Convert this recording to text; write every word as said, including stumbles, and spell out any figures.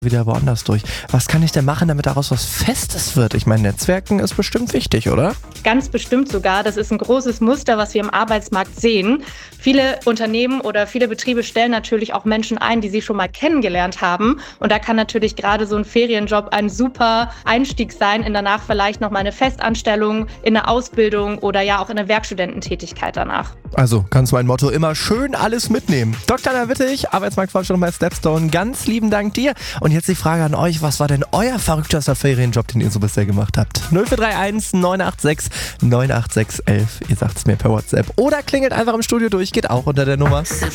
wieder woanders durch. Was kann ich denn machen, damit daraus was Festes wird? Ich meine, Netzwerken ist bestimmt wichtig, oder? Ganz bestimmt sogar. Das ist ein großes Muster, was wir im Arbeitsmarkt sehen. Viele Unternehmen oder viele Betriebe stellen natürlich auch Menschen ein, die sie schon mal kennengelernt haben. Und da kann natürlich gerade so ein Ferienjob ein super Einstieg sein, in danach vielleicht nochmal eine Festanstellung, in eine Ausbildung oder ja auch in eine Werkstudententätigkeit danach. Also ganz mein Motto, immer schön alles mitnehmen. Doktor Anna Wittig, Arbeitsmarktforscherin bei Stepstone, ganz lieben Dank dir. Und jetzt die Frage an euch, was war denn euer verrücktester Ferienjob, den ihr so bisher gemacht habt? null vier drei eins neun acht sechs neun acht sechs eins eins. Ihr sagt's mir per WhatsApp oder klingelt einfach im Studio durch, geht auch unter der Nummer